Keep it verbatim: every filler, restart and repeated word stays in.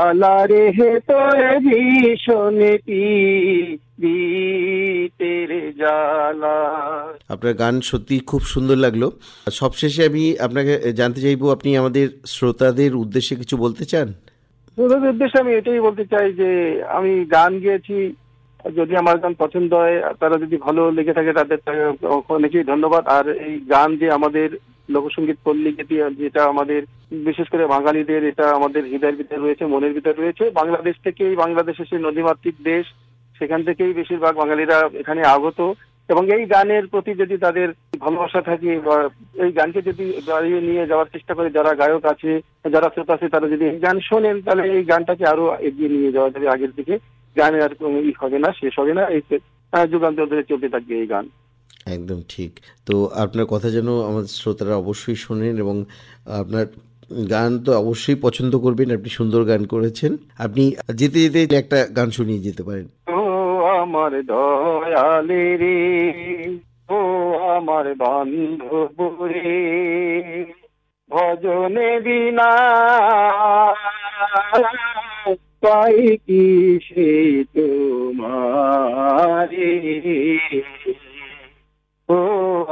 জ্বালা রে তোর ভীষণ পীড়িতের জ্বালা। আপনার গান সত্যি খুব সুন্দর লাগলো। সবশেষে আমি আপনাকে জানতে চাইবো, আপনি আমাদের শ্রোতাদের উদ্দেশ্যে কিছু বলতে চান? শ্রোতাদের উদ্দেশ্যে আমি এটাই বলতে চাই যে আমি গান গেয়েছি, যদি আমার গান পছন্দ হয়, তারা যদি ভালো লেগে থাকে তাদের অনেকেই ধন্যবাদ। আর এই গান যে আমাদের লোকসঙ্গীত পল্লী গীতি, যেটা আমাদের বিশেষ করে বাঙালিদের, এটা আমাদের হৃদয়ের ভিতরে রয়েছে, মনের ভিতরে রয়েছে। বাংলাদেশ থেকেই, বাংলাদেশ এসে নদীমাতৃক দেশ, সেখান থেকেই বেশিরভাগ বাঙালিরা এখানে আগত। এবং এই গানের প্রতি যদি তাদের ভালোবাসা থাকে, বা এই গানকে যদি বাড়িয়ে নিয়ে যাওয়ার চেষ্টা করে, যারা গায়ক আছে, যারা শ্রোতা আছে, তারা যদি এই গান শোনেন, তাহলে এই গানটাকে আরো এগিয়ে নিয়ে যাওয়া যাবে আগের দিকে। গানে আর কোনো ই হবে না, শেষ হবে না, এই যুগান্তর ধরে চলতে থাকবে এই গান। একদম ঠিক। তো আপনার কথা যেন আমাদের শ্রোতারা অবশ্যই শোনেন, এবং আপনার গান তো অবশ্যই পছন্দ করবেন। আপনি সুন্দর গান করেছেন। আপনি যেতে যেতে একটা গান শুনিয়ে যেতে পারেন। ও আমার দয়ালে রে, ও আমার বান্ধব রে, ভজনে বিনা পাই কি সে তোমারে। ও